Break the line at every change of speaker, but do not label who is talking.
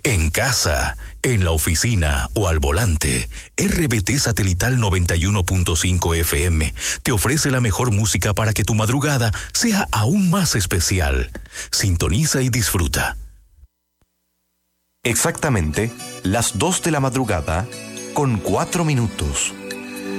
En casa, en la oficina o al volante, RBT Satelital 91.5 FM te ofrece la mejor música para que tu madrugada sea aún más especial. Sintoniza y disfruta.
Exactamente las 2 de la madrugada con 4 minutos.